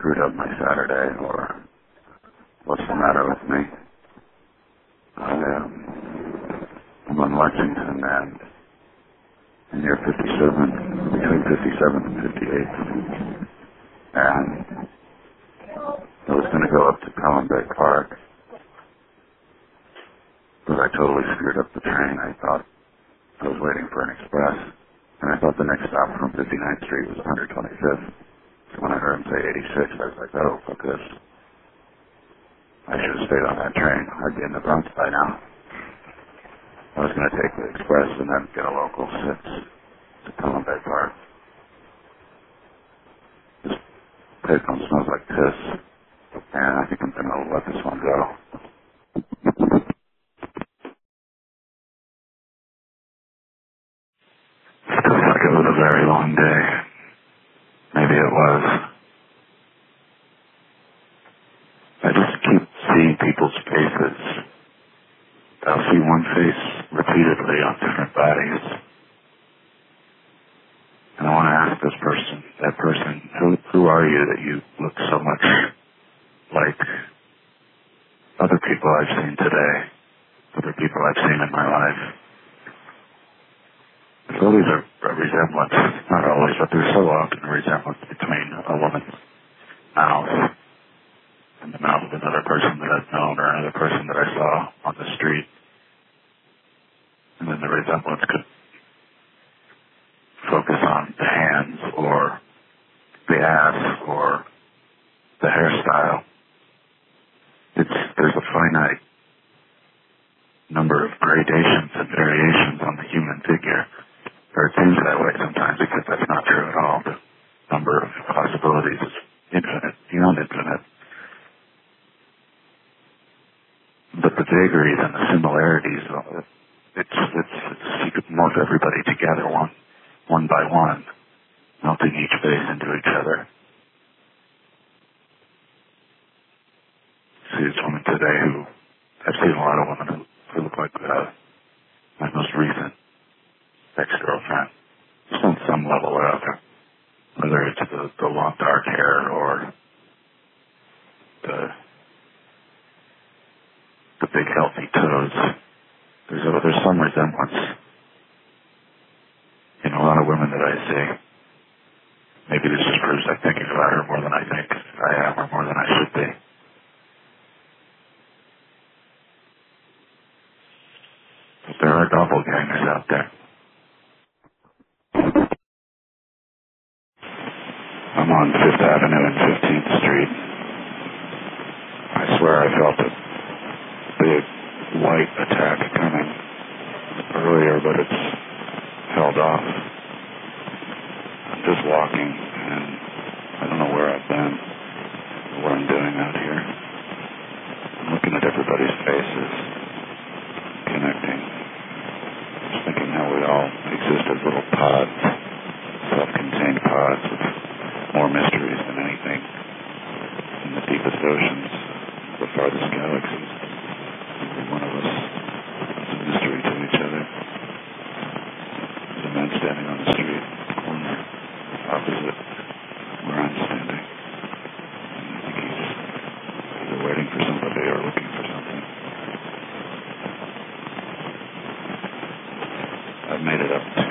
screwed up my Saturday, or what's the matter with me. I'm on Lexington and near 57, between 57th and 58th, and I was going to go up to Pelham Bay Park, but I totally screwed up the train. I thought I was waiting for an express, and I thought the next stop from 59th Street was 125th. So when I heard him say 86, I was like, oh, fuck this. I should have stayed on that train. I'd be in the Bronx by now. I was going to take the express and then get a local 6 to Pelham Bay Park. This payphone smells like piss, and I think I'm going to let this one go. It feels like it was a very long day. Maybe it was. I just keep seeing people's faces. I'll see one face repeatedly on different bodies. And I want to ask that person, who are you that you look so much like other people I've seen today, other people I've seen in my life? There's always a resemblance, not always, but there's so often a resemblance between a woman's mouth and the mouth of another person that I've known or another person that I saw on the street. And then the resemblance could focus on the hands or the ass or the hairstyle. There's a finite number of gradations and variations on the human figure. Or it seems that way sometimes, because that's not true at all. The number of possibilities is infinite, beyond infinite. But the vagaries and the similarities, you could morph everybody together one by one, melting each face into each other. See this woman today I've seen a lot of women who look like my most recent ex-girlfriend. Just on some level or other. Whether it's the long dark hair or the big healthy toes. There's some resemblance in a lot of women that I see. Maybe this just proves I'm thinking about her more than I think I am, or more than I should be. But there are doppelgangers out there. I'm on 5th Avenue and 15th Street. I swear I felt a big light attack coming earlier, but it's held off. I'm just walking, and I don't know where I've been, or what I'm doing out here. I'm looking at everybody's faces, connecting. Just thinking how we all exist as little pods, self-contained pods with more mysteries than anything in the deepest oceans, the farthest galaxies. Every one of us is a mystery to each other. There's a man standing on the street, corner, opposite where I'm standing. And I think he's either waiting for somebody or looking for something. I've made it up